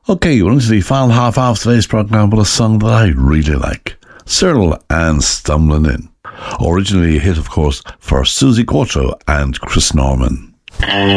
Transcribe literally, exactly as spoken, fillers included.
Okay, we're into the final half of today's programme with a song that I really like. Cyril and Stumbling In. Originally a hit, of course, for Susie Quatro and Chris Norman.